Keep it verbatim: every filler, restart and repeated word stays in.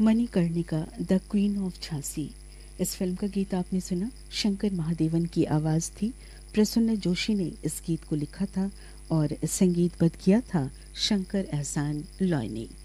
Manikarnika the queen of Jhansi. इस film का गीत आपने सुना, शंकर महादेवन की आवाज थी। प्रसन्न जोशी ने इस गीत को लिखा था और संगीतबद्ध किया था शंकर एहसान लॉय ने।